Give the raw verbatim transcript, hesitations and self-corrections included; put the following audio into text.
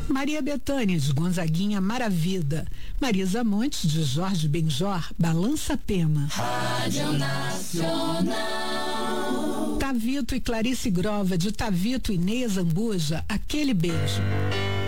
Maria Bethânia de Gonzaguinha, Maravida. Marisa Montes de Jorge Benjor, Balança Pema. Rádio Nacional. Tavito e Clarice Grova de Tavito e Neia Zambuja, Aquele Beijo.